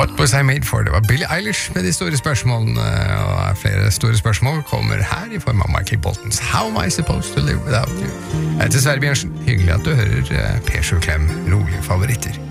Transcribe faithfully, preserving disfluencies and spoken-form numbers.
What was I made for? Det var Billie Eilish med de store spørsmålene, og flere store spørsmål kommer her i form av Michael Boltons How Am I Supposed to Live Without You? Jeg heter Sverre Bjørnsen, hyggelig at du hører P sju Klem rolige favoritter.